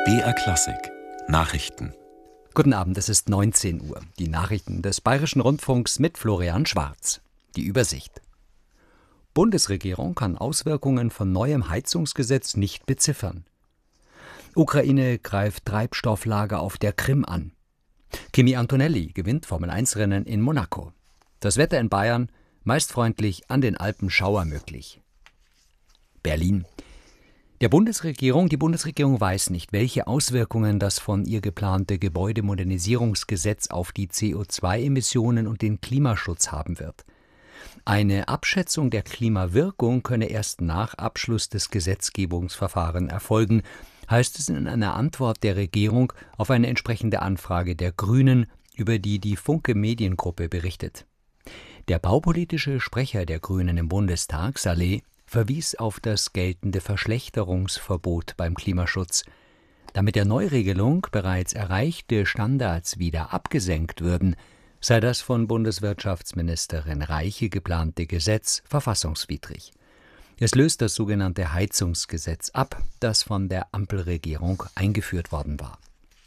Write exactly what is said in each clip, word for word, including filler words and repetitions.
B R Klassik Nachrichten. Guten Abend, es ist neunzehn Uhr. Die Nachrichten des Bayerischen Rundfunks mit Florian Schwarz. Die Übersicht. Bundesregierung kann Auswirkungen von neuem Heizungsgesetz nicht beziffern. Ukraine greift Treibstofflager auf der Krim an. Kimi Antonelli gewinnt Formel eins Rennen in Monaco. Das Wetter in Bayern meist freundlich, an den Alpen Schauer möglich. Berlin. Der Bundesregierung, die Bundesregierung weiß nicht, welche Auswirkungen das von ihr geplante Gebäudemodernisierungsgesetz auf die C O zwei Emissionen und den Klimaschutz haben wird. Eine Abschätzung der Klimawirkung könne erst nach Abschluss des Gesetzgebungsverfahrens erfolgen, heißt es in einer Antwort der Regierung auf eine entsprechende Anfrage der Grünen, über die die Funke Mediengruppe berichtet. Der baupolitische Sprecher der Grünen im Bundestag, Saleh, verwies auf das geltende Verschlechterungsverbot beim Klimaschutz. Da mit der Neuregelung bereits erreichte Standards wieder abgesenkt würden, sei das von Bundeswirtschaftsministerin Reiche geplante Gesetz verfassungswidrig. Es löst das sogenannte Heizungsgesetz ab, das von der Ampelregierung eingeführt worden war.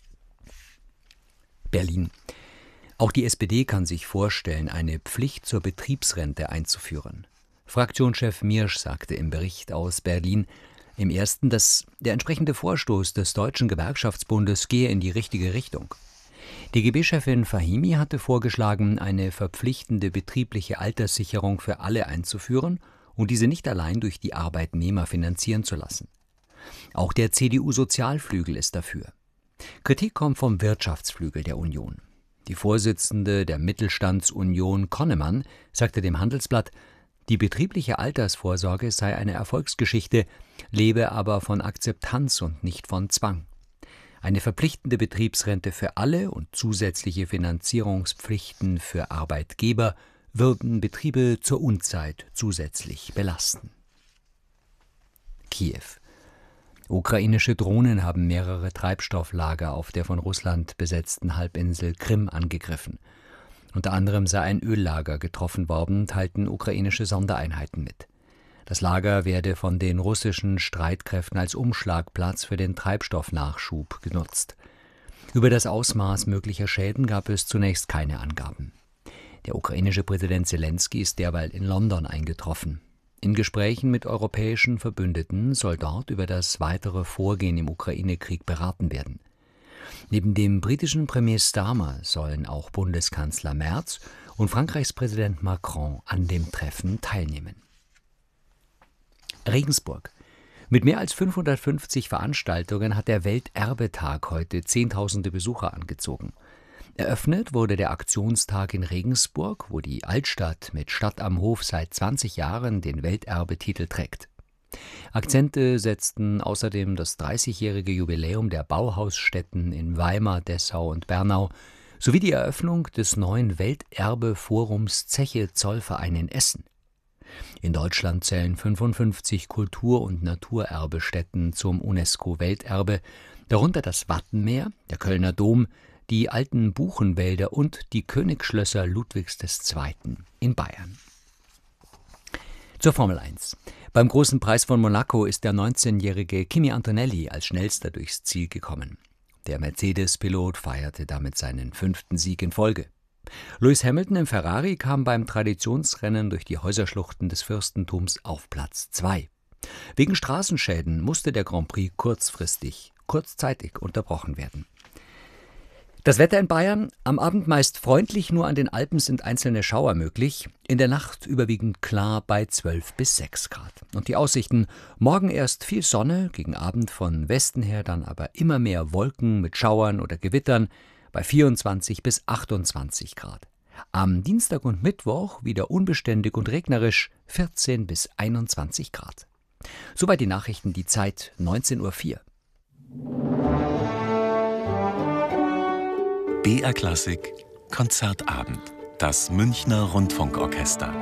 Berlin. Auch die S P D kann sich vorstellen, eine Pflicht zur Betriebsrente einzuführen. Fraktionschef Miersch sagte im Bericht aus Berlin im ersten, dass der entsprechende Vorstoß des Deutschen Gewerkschaftsbundes gehe in die richtige Richtung. D G B-Chefin Fahimi hatte vorgeschlagen, eine verpflichtende betriebliche Alterssicherung für alle einzuführen und diese nicht allein durch die Arbeitnehmer finanzieren zu lassen. Auch der C D U-Sozialflügel ist dafür. Kritik kommt vom Wirtschaftsflügel der Union. Die Vorsitzende der Mittelstandsunion Konnemann sagte dem Handelsblatt, die betriebliche Altersvorsorge sei eine Erfolgsgeschichte, lebe aber von Akzeptanz und nicht von Zwang. Eine verpflichtende Betriebsrente für alle und zusätzliche Finanzierungspflichten für Arbeitgeber würden Betriebe zur Unzeit zusätzlich belasten. Kiew. Ukrainische Drohnen haben mehrere Treibstofflager auf der von Russland besetzten Halbinsel Krim angegriffen. Unter anderem sei ein Öllager getroffen worden, teilten ukrainische Sondereinheiten mit. Das Lager werde von den russischen Streitkräften als Umschlagplatz für den Treibstoffnachschub genutzt. Über das Ausmaß möglicher Schäden gab es zunächst keine Angaben. Der ukrainische Präsident Selenskyj ist derweil in London eingetroffen. In Gesprächen mit europäischen Verbündeten soll dort über das weitere Vorgehen im Ukraine-Krieg beraten werden. Neben dem britischen Premier Starmer sollen auch Bundeskanzler Merz und Frankreichs Präsident Macron an dem Treffen teilnehmen. Regensburg. Mit mehr als fünfhundertfünfzig Veranstaltungen hat der Welterbetag heute Zehntausende Besucher angezogen. Eröffnet wurde der Aktionstag in Regensburg, wo die Altstadt mit Stadt am Hof seit zwanzig Jahren den Welterbetitel trägt. Akzente setzten außerdem das dreißigjährige Jubiläum der Bauhausstätten in Weimar, Dessau und Bernau sowie die Eröffnung des neuen Welterbe-Forums Zeche Zollverein in Essen. In Deutschland zählen fünfundfünfzig Kultur- und Naturerbestätten zum UNESCO-Welterbe, darunter das Wattenmeer, der Kölner Dom, die alten Buchenwälder und die Königsschlösser Ludwigs der Zweite in Bayern. Zur Formel eins. Beim Großen Preis von Monaco ist der neunzehnjährige Kimi Antonelli als Schnellster durchs Ziel gekommen. Der Mercedes-Pilot feierte damit seinen fünften Sieg in Folge. Lewis Hamilton im Ferrari kam beim Traditionsrennen durch die Häuserschluchten des Fürstentums auf Platz zwei. Wegen Straßenschäden musste der Grand Prix kurzfristig, kurzzeitig unterbrochen werden. Das Wetter in Bayern, am Abend meist freundlich, nur an den Alpen sind einzelne Schauer möglich, in der Nacht überwiegend klar bei zwölf bis sechs Grad. Und die Aussichten, morgen erst viel Sonne, gegen Abend von Westen her dann aber immer mehr Wolken mit Schauern oder Gewittern bei vierundzwanzig bis achtundzwanzig Grad. Am Dienstag und Mittwoch wieder unbeständig und regnerisch vierzehn bis einundzwanzig Grad. Soweit die Nachrichten, die Zeit neunzehn Uhr vier. B R Klassik Konzertabend. Das Münchner Rundfunkorchester.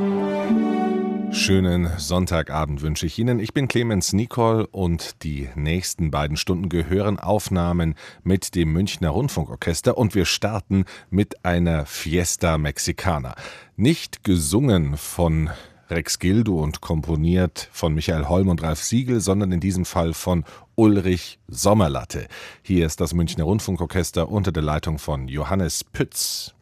Schönen Sonntagabend wünsche ich Ihnen. Ich bin Clemens Nicol und die nächsten beiden Stunden gehören Aufnahmen mit dem Münchner Rundfunkorchester und wir starten mit einer Fiesta Mexicana. Nicht gesungen von Rex Gildo und komponiert von Michael Holm und Ralf Siegel, sondern in diesem Fall von Ulrich Sommerlatte. Hier ist das Münchner Rundfunkorchester unter der Leitung von Johannes Pütz.